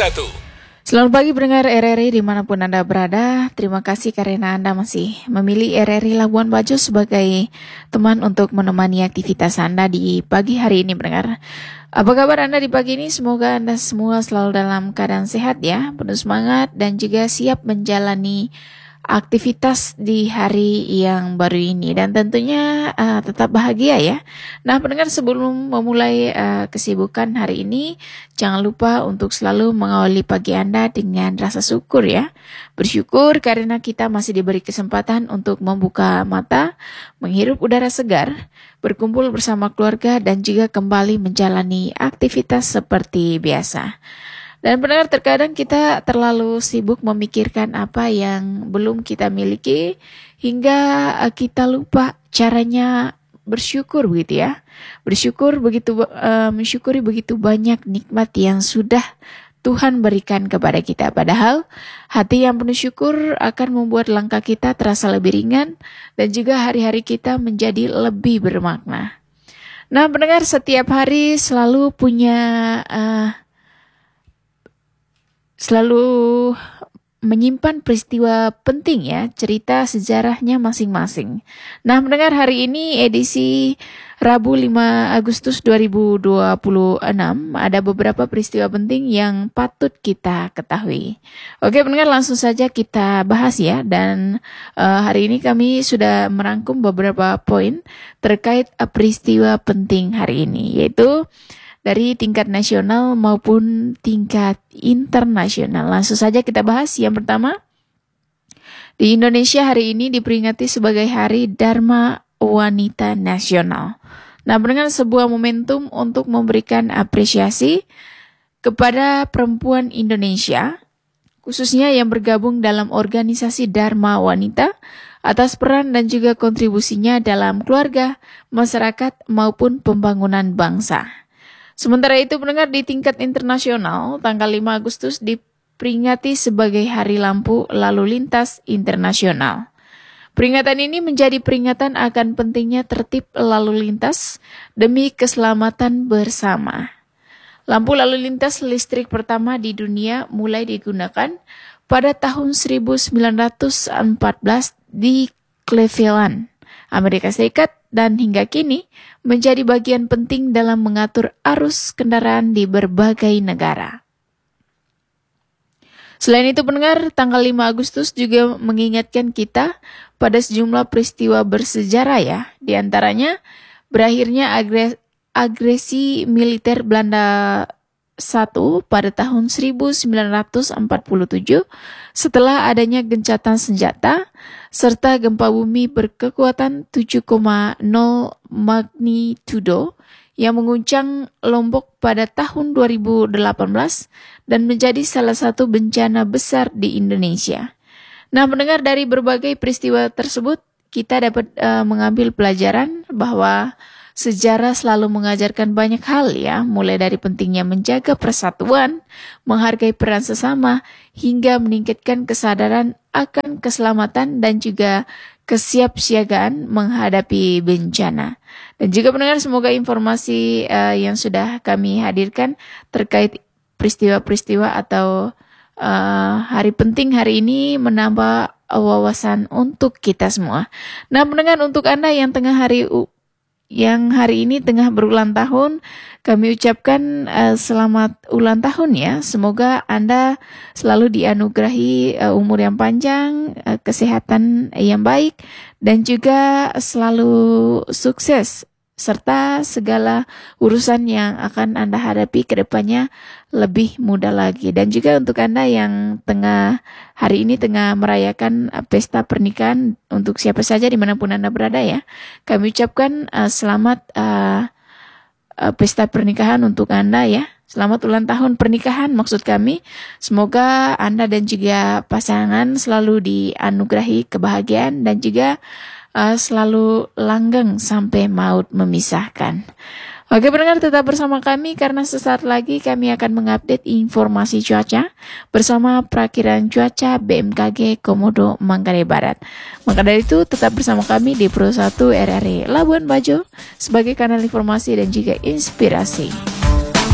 Selamat pagi pendengar RRI dimanapun Anda berada. Terima kasih karena Anda masih memilih RRI Labuan Bajo sebagai teman untuk menemani aktivitas Anda di pagi hari ini pendengar. Apa kabar Anda di pagi ini? Semoga Anda semua selalu dalam keadaan sehat ya, penuh semangat dan juga siap menjalani aktivitas di hari yang baru ini dan tentunya tetap bahagia ya. Nah pendengar, sebelum memulai kesibukan hari ini, jangan lupa untuk selalu mengawali pagi Anda dengan rasa syukur ya. Bersyukur karena kita masih diberi kesempatan untuk membuka mata, menghirup udara segar, berkumpul bersama keluarga dan juga kembali menjalani aktivitas seperti biasa. Dan pendengar, terkadang kita terlalu sibuk memikirkan apa yang belum kita miliki hingga kita lupa caranya bersyukur begitu ya. Mensyukuri begitu banyak nikmat yang sudah Tuhan berikan kepada kita. Padahal hati yang penuh syukur akan membuat langkah kita terasa lebih ringan dan juga hari-hari kita menjadi lebih bermakna. Nah pendengar, setiap hari selalu menyimpan peristiwa penting ya, cerita sejarahnya masing-masing. Nah, mendengar hari ini edisi Rabu 5 Agustus 2026 ada beberapa peristiwa penting yang patut kita ketahui. Oke, mendengar, langsung saja kita bahas ya. Dan hari ini kami sudah merangkum beberapa poin terkait peristiwa penting hari ini, yaitu dari tingkat nasional maupun tingkat internasional. Langsung saja kita bahas. Yang pertama, di Indonesia hari ini diperingati sebagai Hari Dharma Wanita Nasional. Nah, dengan sebuah momentum untuk memberikan apresiasi kepada perempuan Indonesia, khususnya yang bergabung dalam organisasi Dharma Wanita, atas peran dan juga kontribusinya dalam keluarga, masyarakat maupun pembangunan bangsa. Sementara itu pendengar, di tingkat internasional, tanggal 5 Agustus diperingati sebagai Hari Lampu Lalu Lintas Internasional. Peringatan ini menjadi peringatan akan pentingnya tertib lalu lintas demi keselamatan bersama. Lampu lalu lintas listrik pertama di dunia mulai digunakan pada tahun 1914 di Cleveland, Amerika Serikat, dan hingga kini menjadi bagian penting dalam mengatur arus kendaraan di berbagai negara. Selain itu pendengar, tanggal 5 Agustus juga mengingatkan kita pada sejumlah peristiwa bersejarah ya. Di antaranya berakhirnya agresi militer Belanda I pada tahun 1947 setelah adanya gencatan senjata serta gempa bumi berkekuatan 7,0 magnitudo yang mengguncang Lombok pada tahun 2018 dan menjadi salah satu bencana besar di Indonesia. Nah, mendengar dari berbagai peristiwa tersebut, kita dapat mengambil pelajaran bahwa sejarah selalu mengajarkan banyak hal ya, mulai dari pentingnya menjaga persatuan, menghargai peran sesama, hingga meningkatkan kesadaran akan keselamatan dan juga kesiapsiagaan menghadapi bencana. Dan juga pendengar, semoga informasi yang sudah kami hadirkan terkait peristiwa-peristiwa atau hari penting hari ini menambah wawasan untuk kita semua. Nah, pendengar, untuk Anda yang hari ini tengah berulang tahun, kami ucapkan selamat ulang tahun ya. Semoga Anda selalu dianugerahi umur yang panjang, kesehatan yang baik, dan juga selalu sukses, serta segala urusan yang akan Anda hadapi ke depannya lebih mudah lagi. Dan juga untuk Anda yang hari ini tengah merayakan pesta pernikahan, untuk siapa saja dimanapun Anda berada ya, kami ucapkan selamat pesta pernikahan untuk Anda ya. Selamat ulang tahun pernikahan maksud kami. Semoga Anda dan juga pasangan selalu dianugerahi kebahagiaan dan juga selalu langgeng sampai maut memisahkan. Oke pendengar, tetap bersama kami karena sesaat lagi kami akan mengupdate informasi cuaca bersama perakiran cuaca BMKG Komodo Manggarai Barat. Maka dari itu tetap bersama kami di Pro 1 RRI Labuan Bajo sebagai kanal informasi dan juga inspirasi.